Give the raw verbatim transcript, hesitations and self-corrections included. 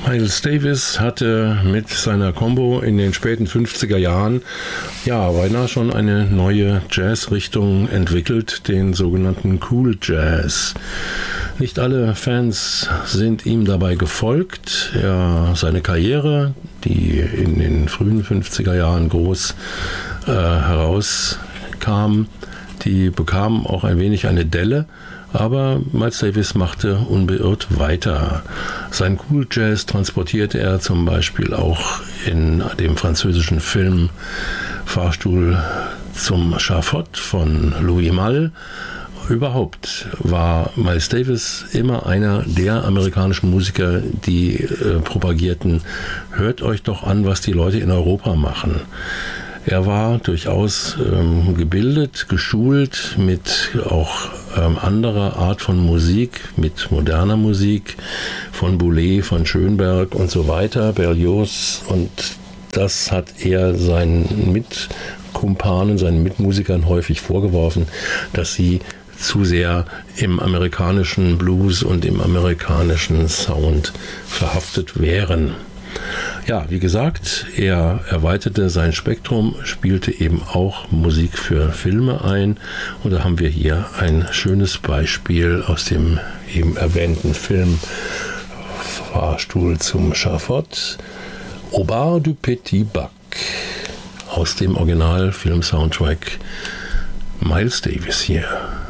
Miles Davis hatte mit seiner Combo in den späten fünfziger Jahren ja beinahe schon eine neue Jazzrichtung entwickelt, den sogenannten Cool Jazz. Nicht alle Fans sind ihm dabei gefolgt. Er, seine Karriere, die in den frühen fünfziger Jahren groß äh, herauskam, die bekam auch ein wenig eine Delle. Aber Miles Davis machte unbeirrt weiter. Sein Cool Jazz transportierte er zum Beispiel auch in dem französischen Film Fahrstuhl zum Schafott von Louis Malle. Überhaupt war Miles Davis immer einer der amerikanischen Musiker, die äh, propagierten, hört euch doch an, was die Leute in Europa machen. Er war durchaus ähm, gebildet, geschult mit auch ähm, anderer Art von Musik, mit moderner Musik, von Boulez, von Schönberg und so weiter, Berlioz, und das hat er seinen Mitkumpanen, seinen Mitmusikern häufig vorgeworfen, dass sie zu sehr im amerikanischen Blues und im amerikanischen Sound verhaftet wären. Ja, wie gesagt, er erweiterte sein Spektrum, spielte eben auch Musik für Filme ein, und da haben wir hier ein schönes Beispiel aus dem eben erwähnten Film Fahrstuhl zum Schafott, Au bar du Petit Bac, aus dem Originalfilm-Soundtrack. Miles Davis hier.